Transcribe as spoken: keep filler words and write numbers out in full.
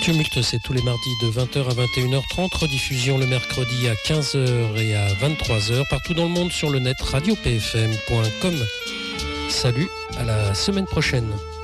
Tumulte, c'est tous les mardis de vingt heures à vingt et une heures trente, rediffusion le mercredi à quinze heures et à vingt-trois heures, partout dans le monde sur le net radio p f m point com. Salut, à la semaine prochaine.